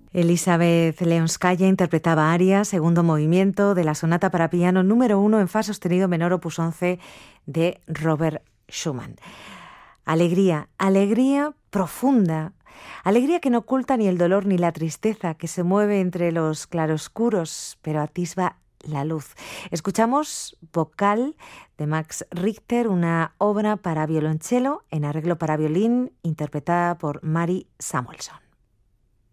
Elisabeth Leonskaya interpretaba Aria, segundo movimiento de la sonata para piano número 1 en fa sostenido menor opus 11 de Robert Schumann. Alegría, alegría profunda, alegría que no oculta ni el dolor ni la tristeza, que se mueve entre los claroscuros, pero atisba la luz. Escuchamos Vocal de Max Richter, una obra para violonchelo en arreglo para violín interpretada por Mary Samuelson.